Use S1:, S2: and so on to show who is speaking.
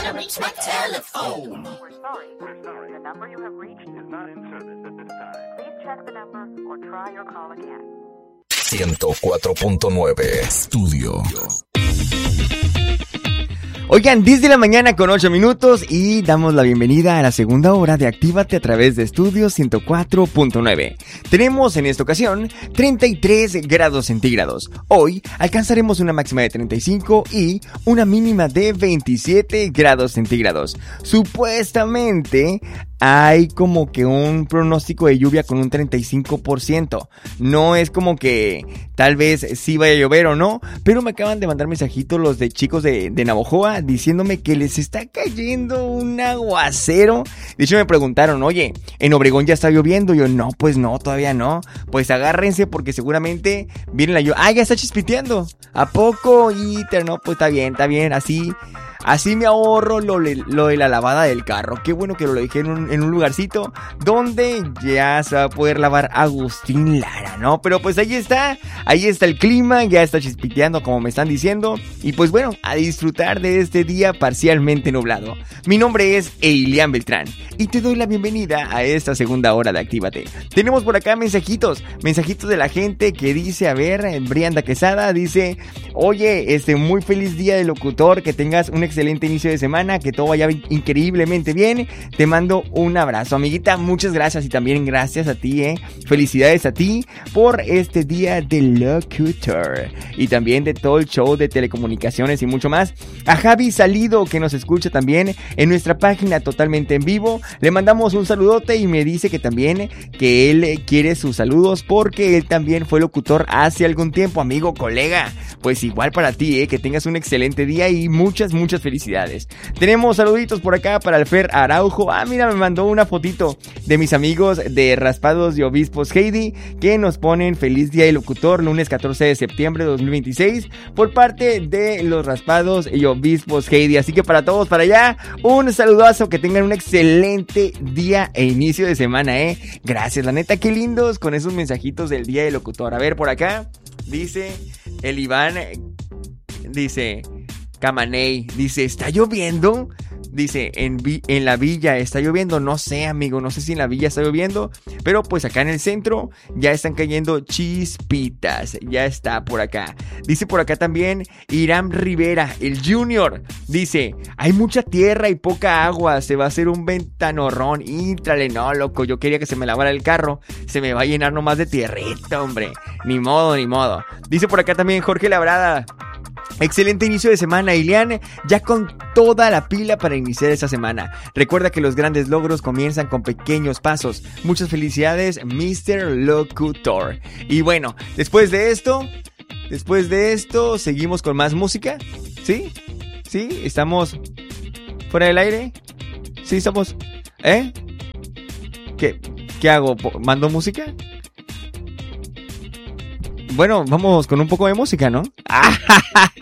S1: trying to reach my telephone.
S2: We're sorry. The number you have reached is not in service at this time. Please check the number or try your call again.
S3: 104.9 Estudio.
S4: Oigan, 10 de la mañana con 8 minutos y damos la bienvenida a la segunda hora de Actívate a través de Estudio 104.9. Tenemos en esta ocasión 33 grados centígrados. Hoy alcanzaremos una máxima de 35 y una mínima de 27 grados centígrados. Supuestamente hay como que un pronóstico de lluvia con un 35%. No es como que tal vez sí vaya a llover o no, pero me acaban de mandar mensajitos los de chicos de Navojoa diciéndome que les está cayendo un aguacero. De hecho me preguntaron, oye, ¿en Obregón ya está lloviendo? Yo, no, pues no, todavía no. Pues agárrense porque seguramente viene la lluvia. ¡Ah, ya está chispiteando! ¿A poco? No, pues está bien, Así me ahorro lo de la lavada del carro. Qué bueno que lo dejé en un lugarcito donde ya se va a poder lavar Agustín Lara, ¿no? Pero pues ahí está el clima, ya está chispiteando como me están diciendo. Y pues bueno, a disfrutar de este día parcialmente nublado. Mi nombre es Eilian Beltrán y te doy la bienvenida a esta segunda hora de Actívate. Tenemos por acá mensajitos de la gente que dice, a ver, Brianda Quesada dice, oye, muy feliz día de locutor, que tengas un excelente inicio de semana, que todo vaya increíblemente bien, te mando un abrazo, amiguita, muchas gracias y también gracias a ti, felicidades a ti por este día de locutor y también de todo el show de telecomunicaciones y mucho más. A Javi Salido, que nos escucha también en nuestra página totalmente en vivo, le mandamos un saludote y me dice que también que él quiere sus saludos porque él también fue locutor hace algún tiempo, amigo, colega, pues igual para ti, que tengas un excelente día y muchas felicidades. Tenemos saluditos por acá para el Fer Araujo. Mira, me mandó una fotito de mis amigos de Raspados y Obispos Heidi, que nos ponen feliz día de locutor, lunes 14 de septiembre de 2026, por parte de los Raspados y Obispos Heidi. Así que para todos, para allá, un saludazo, que tengan un excelente día e inicio de semana, Gracias, la neta, qué lindos con esos mensajitos del día de locutor. A ver, por acá, dice el Iván, dice Camaney, dice, ¿está lloviendo? Dice, en la villa está lloviendo. No sé, amigo, no sé si en la villa está lloviendo, pero pues acá en el centro ya están cayendo chispitas. Ya está por acá. Dice por acá también Irán Rivera, el Junior. Dice, hay mucha tierra y poca agua, se va a hacer un ventanorrón. Íntrale, no, loco, yo quería que se me lavara el carro. Se me va a llenar nomás de tierrita, hombre. Ni modo. Dice por acá también Jorge Labrada, excelente inicio de semana, Ilian, ya con toda la pila para iniciar esta semana. Recuerda que los grandes logros comienzan con pequeños pasos. Muchas felicidades, Mr. Locutor. Y bueno, después de esto, seguimos con más música. ¿Sí? ¿Estamos fuera del aire? Sí, estamos... ¿Qué hago? ¿Mando música? Bueno, vamos con un poco de música, ¿no?